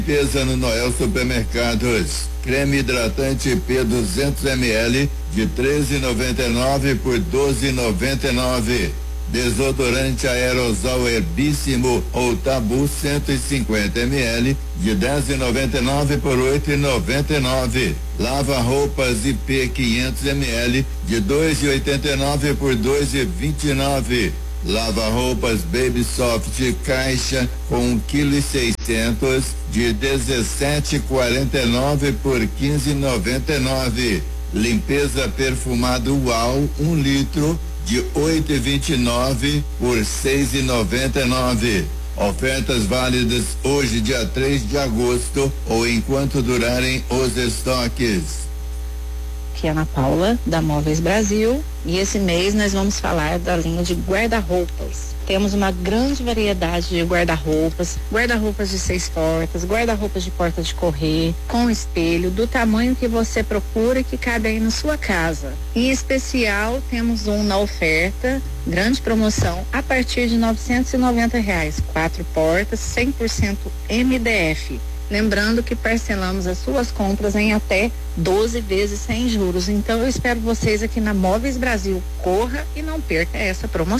Limpeza no Noel Supermercados. Creme hidratante P 200 ml de 13,99 por 12,99. Desodorante aerosol Herbíssimo ou Tabu 150 ml de 10,99 por 8,99. Lava roupas IP 500 ml de 2,89 por 2,29. Lava roupas Baby Soft caixa com 1,6 kg de 17,49 por 15,99. Limpeza perfumado UAU 1 litro de 8,29 por 6,99. Ofertas válidas hoje, dia 3 de agosto, ou enquanto durarem os estoques. Aqui é Ana Paula, da Móveis Brasil, e esse mês nós vamos falar da linha de guarda-roupas. Temos uma grande variedade de guarda-roupas de 6 portas, guarda-roupas de porta de correr, com espelho, do tamanho que você procura e que cabe aí na sua casa. Em especial, temos um na oferta, grande promoção, a partir de R$990, 4 portas, 100% MDF. Lembrando que parcelamos as suas compras em até 12 vezes sem juros. Então eu espero vocês aqui na Móveis Brasil. Corra e não perca essa promoção.